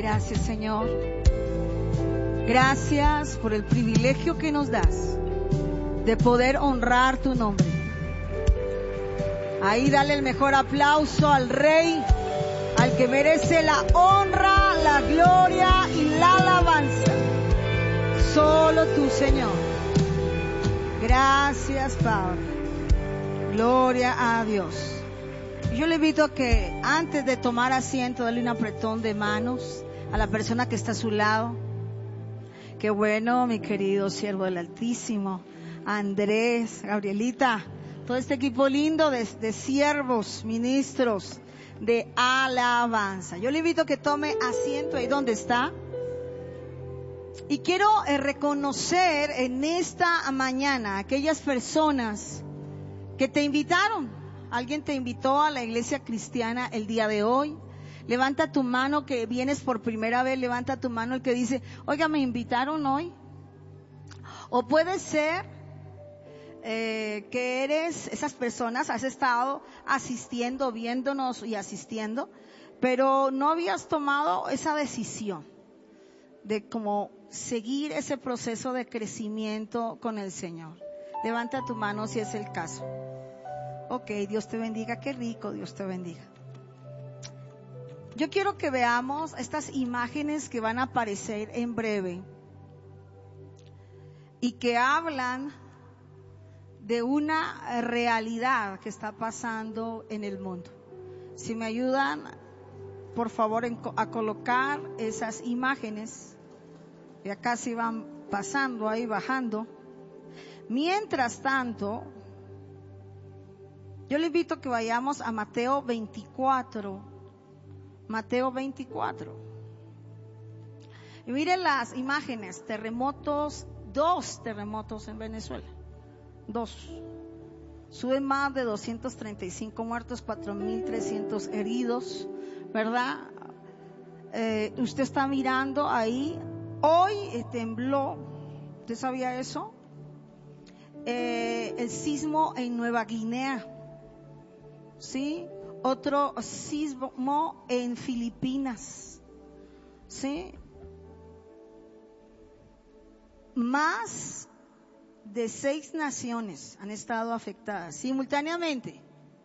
Gracias, Señor. Gracias por el privilegio que nos das de poder honrar tu nombre. Ahí dale el mejor aplauso al Rey, al que merece la honra, la gloria y la alabanza. Solo tú, Señor. Gracias, Padre. Gloria a Dios. Yo le invito a que antes de tomar asiento, dale un apretón de manos a la persona que está a su lado. Qué bueno, mi querido siervo del Altísimo, Andrés, Gabrielita, todo este equipo lindo de siervos, ministros de alabanza. Yo le invito a que tome asiento ahí donde está. Y quiero reconocer en esta mañana a aquellas personas que te invitaron. Alguien te invitó a la iglesia cristiana el día de hoy. Levanta tu mano que vienes por primera vez, levanta tu mano el que dice, oiga, me invitaron hoy. O puede ser que eres esas personas, has estado asistiendo, viéndonos y asistiendo, pero no habías tomado esa decisión de cómo seguir ese proceso de crecimiento con el Señor. Levanta tu mano si es el caso. Ok, Dios te bendiga, qué rico, Dios te bendiga. Yo quiero que veamos estas imágenes que van a aparecer en breve y que hablan de una realidad que está pasando en el mundo. Si me ayudan, por favor, a colocar esas imágenes, ya casi van pasando ahí, bajando. Mientras tanto, yo le invito a que vayamos a Mateo 24. Mateo 24. Y miren las imágenes, terremotos, 2 terremotos en Venezuela. 2. Suben más de 235 muertos, 4,300 heridos, ¿verdad? Usted está mirando ahí, hoy tembló, ¿usted sabía eso? El sismo en Nueva Guinea, ¿sí? Otro sismo en Filipinas, ¿sí? Más de 6 naciones han estado afectadas simultáneamente.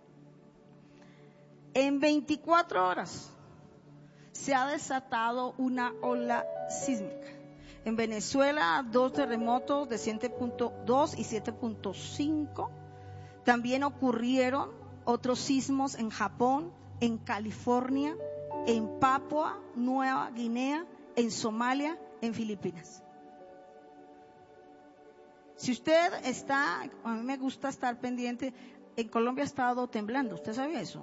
En 24 horas se ha desatado una ola sísmica. En Venezuela, 2 terremotos de 7.2 y 7.5. También ocurrieron otros sismos en Japón, en California, en Papua Nueva Guinea, en Somalia, en Filipinas. Si usted está, a mí me gusta estar pendiente, en Colombia ha estado temblando, ¿usted sabía eso?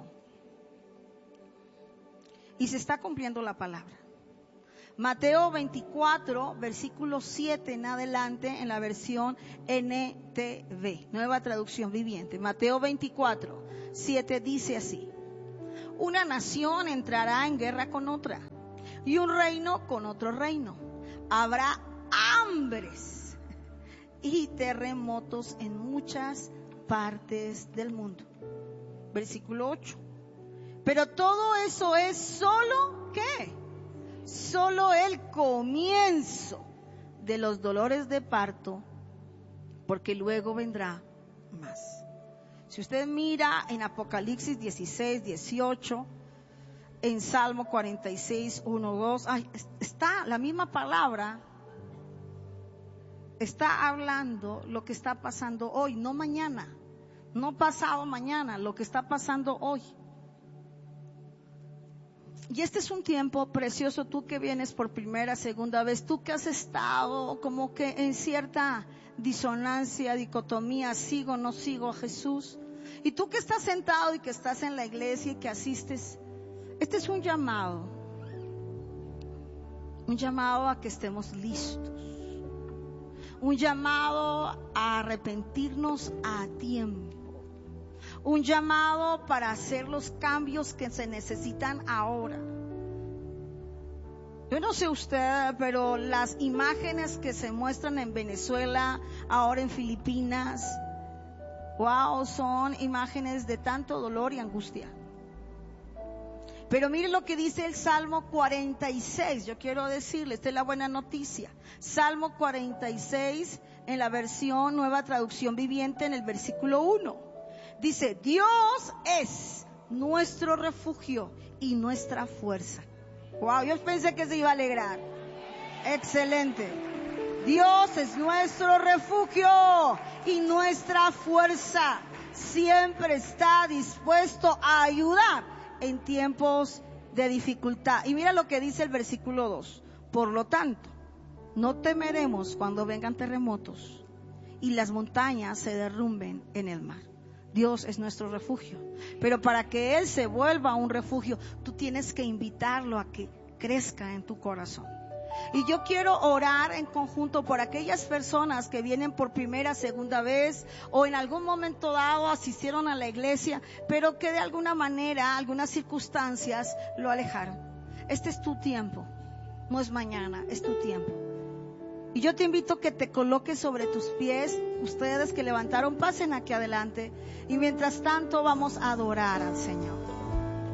Y se está cumpliendo la palabra. Mateo 24, versículo 7 en adelante, en la versión NTV, Nueva Traducción Viviente. Mateo 24, 7 dice así: una nación entrará en guerra con otra, y un reino con otro reino. Habrá hambres y terremotos en muchas partes del mundo. Versículo 8. Pero todo eso es solo, ¿qué? Solo el comienzo de los dolores de parto, porque luego vendrá más. Si usted mira en Apocalipsis 16, 18, en Salmo 46, 1, 2, está la misma palabra, está hablando lo que está pasando hoy, no mañana, no pasado mañana, lo que está pasando hoy. Y este es un tiempo precioso, tú que vienes por primera, segunda vez, tú que has estado como que en cierta disonancia, dicotomía, sigo o no sigo a Jesús. Y tú que estás sentado y que estás en la iglesia y que asistes, este es un llamado a que estemos listos, un llamado a arrepentirnos a tiempo. Un llamado para hacer los cambios que se necesitan ahora. Yo no sé usted, pero las imágenes que se muestran en Venezuela, ahora en Filipinas, wow, son imágenes de tanto dolor y angustia. Pero mire lo que dice el Salmo 46. Yo quiero decirle, esta es la buena noticia. Salmo 46 en la versión Nueva Traducción Viviente, en el versículo 1. Dice: Dios es nuestro refugio y nuestra fuerza. Wow, yo pensé que se iba a alegrar. Excelente. Dios es nuestro refugio y nuestra fuerza. Siempre está dispuesto a ayudar en tiempos de dificultad. Y mira lo que dice el versículo 2. Por lo tanto, no temeremos cuando vengan terremotos y las montañas se derrumben en el mar. Dios es nuestro refugio. Pero para que Él se vuelva un refugio, tú tienes que invitarlo a que crezca en tu corazón. Y yo quiero orar en conjunto por aquellas personas que vienen por primera, segunda vez, o en algún momento dado asistieron a la iglesia, pero que de alguna manera, algunas circunstancias lo alejaron. Este es tu tiempo, no es mañana, es tu tiempo. Y yo te invito a que te coloques sobre tus pies. Ustedes que levantaron, pasen aquí adelante. Y mientras tanto vamos a adorar al Señor.